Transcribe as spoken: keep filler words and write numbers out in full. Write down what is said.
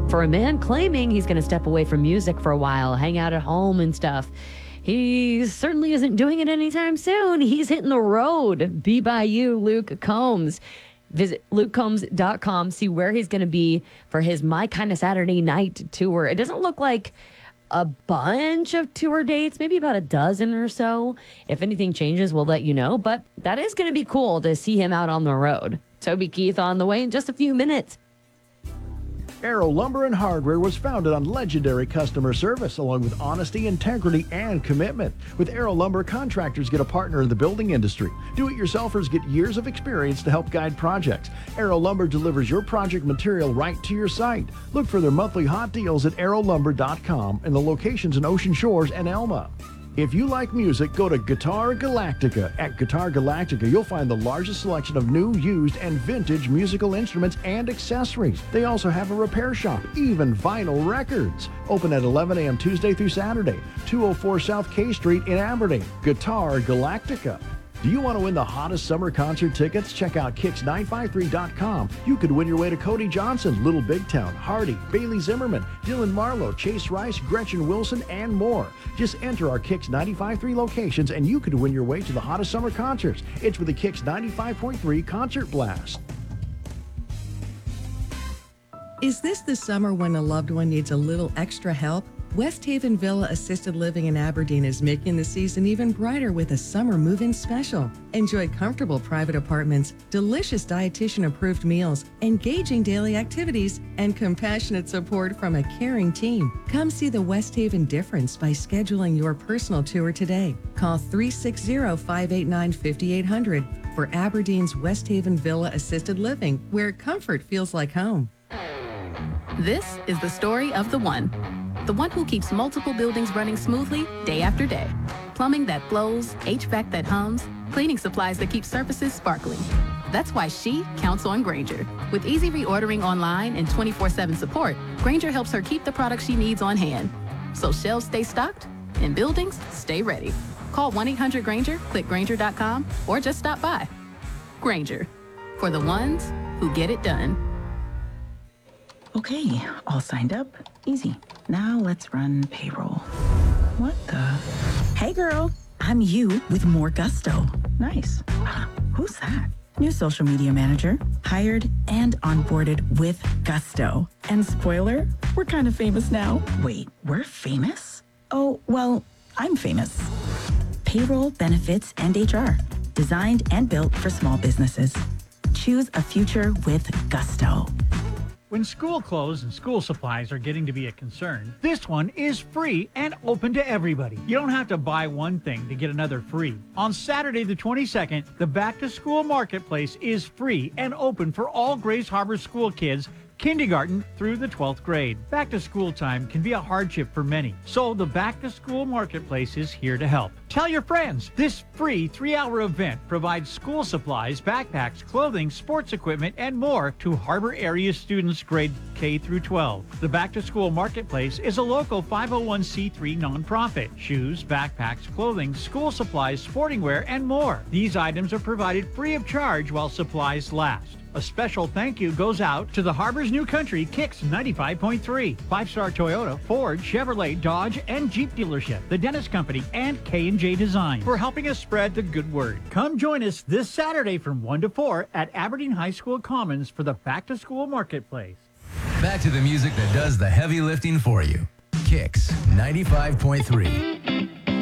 For a man claiming he's going to step away from music for a while, hang out at home and stuff, he certainly isn't doing it anytime soon. He's hitting the road. Be by you, Luke Combs. Visit luke combs dot com, see where he's going to be for his My Kind of Saturday Night tour. It doesn't look like a bunch of tour dates, maybe about a dozen or so. If anything changes, we'll let you know. But that is going to be cool to see him out on the road. Toby Keith on the way in just a few minutes. Arrow Lumber and Hardware was founded on legendary customer service, along with honesty, integrity, and commitment. With Arrow Lumber, contractors get a partner in the building industry. Do-it-yourselfers get years of experience to help guide projects. Arrow Lumber delivers your project material right to your site. Look for their monthly hot deals at arrow lumber dot com and the locations in Ocean Shores and Elma. If you like music, go to Guitar Galactica. At Guitar Galactica, you'll find the largest selection of new, used, and vintage musical instruments and accessories. They also have a repair shop, even vinyl records. Open at eleven a.m. Tuesday through Saturday, two oh four South K Street in Aberdeen. Guitar Galactica. Do you want to win the hottest summer concert tickets? Check out kicks nine five three dot com. You could win your way to Cody Johnson, Little Big Town, Hardy, Bailey Zimmerman, Dylan Marlowe, Chase Rice, Gretchen Wilson, and more. Just enter our Kicks ninety-five point three locations and you could win your way to the hottest summer concerts. It's with the Kicks ninety-five point three Concert Blast. Is this the summer when a loved one needs a little extra help? West Haven Villa Assisted Living in Aberdeen is making the season even brighter with a summer move-in special. Enjoy comfortable private apartments, delicious dietitian-approved meals, engaging daily activities, and compassionate support from a caring team. Come see the West Haven difference by scheduling your personal tour today. Call three six zero, five eight nine, five eight zero zero for Aberdeen's West Haven Villa Assisted Living, where comfort feels like home. This is the story of the one. The one who keeps multiple buildings running smoothly day after day. Plumbing that flows, H V A C that hums, cleaning supplies that keep surfaces sparkling. That's why she counts on Grainger. With easy reordering online and twenty-four seven support, Grainger helps her keep the products she needs on hand. So shelves stay stocked and buildings stay ready. Call one eight hundred Grainger, click Grainger dot com, or just stop by. Grainger, for the ones who get it done. Okay, all signed up. Easy. Now let's run payroll. What the? Hey girl, I'm you with more gusto. Nice. Uh, who's that? New social media manager, hired and onboarded with gusto. And spoiler, we're kind of famous now. Wait, we're famous? Oh, well, I'm famous. Payroll, benefits, and H R. Designed and built for small businesses. Choose a future with gusto. When school clothes and school supplies are getting to be a concern, this one is free and open to everybody. You don't have to buy one thing to get another free. On Saturday the twenty-second, the Back to School Marketplace is free and open for all Grays Harbor school kids, kindergarten through the twelfth grade. Back to school time can be a hardship for many, so the Back to School Marketplace is here to help. Tell your friends, this free three-hour event provides school supplies, backpacks, clothing, sports equipment, and more to Harbor area students grade K through twelve. The Back to School Marketplace is a local five oh one c three nonprofit. Shoes, backpacks, clothing, school supplies, sporting wear, and more. These items are provided free of charge while supplies last. A special thank you goes out to the Harbor's New Country Kicks ninety-five point three, Five Star Toyota, Ford, Chevrolet, Dodge, and Jeep dealership, the Dennis Company, and K and J Design for helping us spread the good word. Come join us this Saturday from one to four at Aberdeen High School Commons for the Back to School Marketplace. Back to the music that does the heavy lifting for you. Kicks ninety-five point three.